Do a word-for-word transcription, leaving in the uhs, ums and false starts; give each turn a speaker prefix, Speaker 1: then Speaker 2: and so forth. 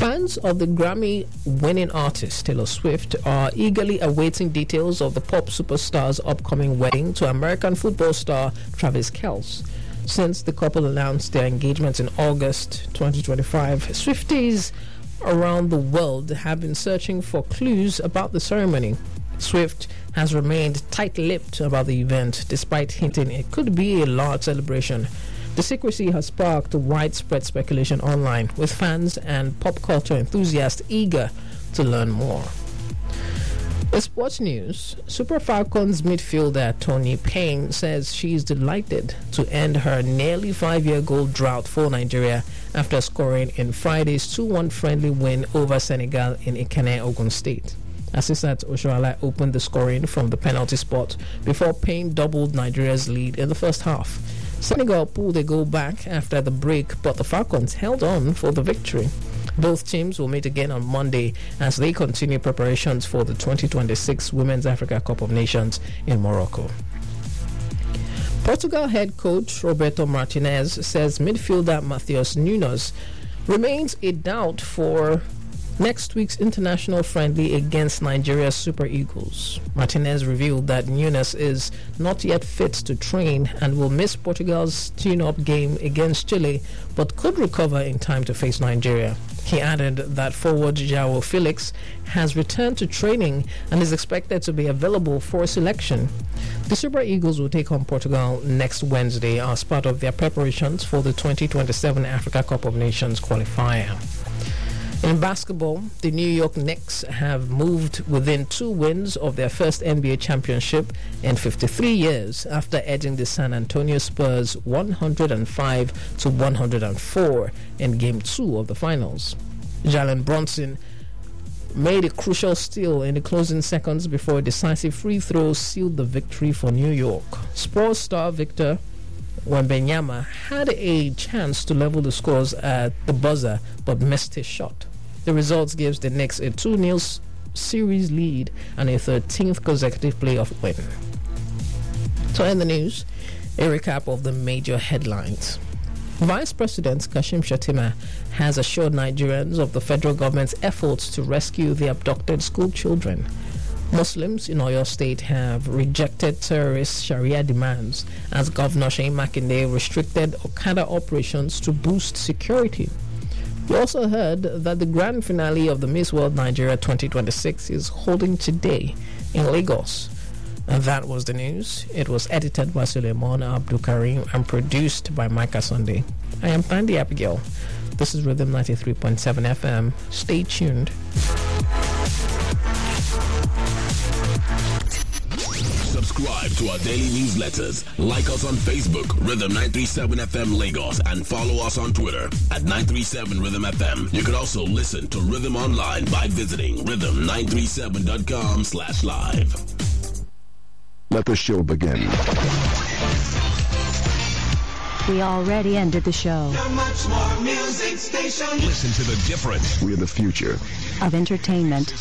Speaker 1: Fans of the Grammy-winning artist Taylor Swift are eagerly awaiting details of the pop superstar's upcoming wedding to American football star Travis Kelce. Since the couple announced their engagement in August twenty twenty-five, Swifties around the world have been searching for clues about the ceremony. Swift has remained tight-lipped about the event, despite hinting it could be a large celebration. The secrecy has sparked widespread speculation online, with fans and pop culture enthusiasts eager to learn more. In sports news, Super Falcons midfielder Toni Payne says she is delighted to end her nearly five-year goal drought for Nigeria after scoring in Friday's two one friendly win over Senegal in Ikene, Ogun State. Assistant Oshoala opened the scoring from the penalty spot before Payne doubled Nigeria's lead in the first half. Senegal pulled a goal back after the break, but the Falcons held on for the victory. Both teams will meet again on Monday as they continue preparations for the twenty twenty-six Women's Africa Cup of Nations in Morocco. Portugal head coach Roberto Martinez says midfielder Matheus Nunes remains a doubt for next week's international friendly against Nigeria's Super Eagles. Martinez revealed that Nunes is not yet fit to train and will miss Portugal's tune-up game against Chile, but could recover in time to face Nigeria. He added that forward João Felix has returned to training and is expected to be available for selection. The Super Eagles will take on Portugal next Wednesday as part of their preparations for the twenty twenty-seven Africa Cup of Nations qualifier. In basketball, the New York Knicks have moved within two wins of their first N B A championship in fifty-three years after edging the San Antonio Spurs one hundred five to one hundred four in Game two of the finals. Jalen Brunson made a crucial steal in the closing seconds before a decisive free throw sealed the victory for New York. Spurs star Victor Wembanyama had a chance to level the scores at the buzzer but missed his shot. The results gives the Knicks a two nil series lead and a thirteenth consecutive playoff win. To end the news, a recap of the major headlines. Vice President Kashim Shettima has assured Nigerians of the federal government's efforts to rescue the abducted school children. Muslims in Oyo State have rejected terrorist Sharia demands as Governor Seyi Makinde restricted Okada operations to boost security. We also heard that the grand finale of the Miss World Nigeria twenty twenty-six is holding today in Lagos. And that was the news. It was edited by Suleiman Abdul Karim and produced by Micah Sunday. I am Thandi Abigail. This is Rhythm ninety-three point seven F M. Stay tuned.
Speaker 2: Subscribe to our daily newsletters. Like us on Facebook, Rhythm nine three seven F M Lagos, and follow us on Twitter at nine three seven Rhythm F M. You can also listen to Rhythm online by visiting rhythm nine three seven dot com slash live.
Speaker 3: Let the show begin.
Speaker 4: We already ended the show.
Speaker 5: The much more music station.
Speaker 2: Listen to the difference.
Speaker 3: We're the future
Speaker 4: Of entertainment.